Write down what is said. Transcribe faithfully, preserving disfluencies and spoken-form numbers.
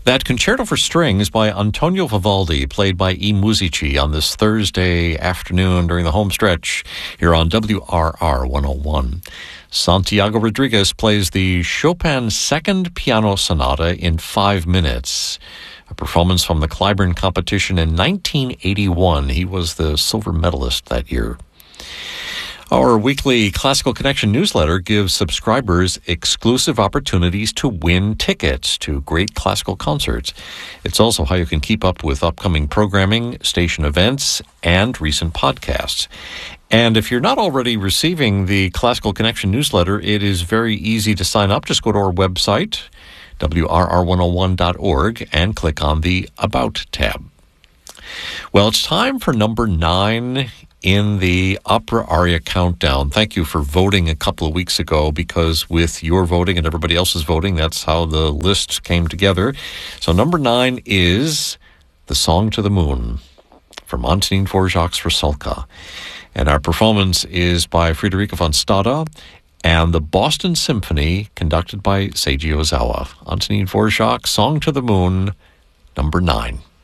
That concerto for strings by Antonio Vivaldi, played by I Musici on this Thursday afternoon during the home stretch here on W R R one oh one. Santiago Rodriguez plays the Chopin Second Piano Sonata in five minutes. A performance from the Clyburn competition in nineteen eighty-one. He was the silver medalist that year. Our weekly Classical Connection newsletter gives subscribers exclusive opportunities to win tickets to great classical concerts. It's also how you can keep up with upcoming programming, station events, and recent podcasts. And if you're not already receiving the Classical Connection newsletter, it is very easy to sign up. Just go to our website, W R R one oh one dot org, and click on the About tab. Well, it's time for number nine in the Opera Aria Countdown. Thank you for voting a couple of weeks ago, because with your voting and everybody else's voting, that's how the list came together. So number nine is The Song to the Moon from Antonin Dvorak's Rusalka. And our performance is by Friederike von Stade and the Boston Symphony, conducted by Seiji Ozawa. Antonin Dvorak, Song to the Moon, number nine.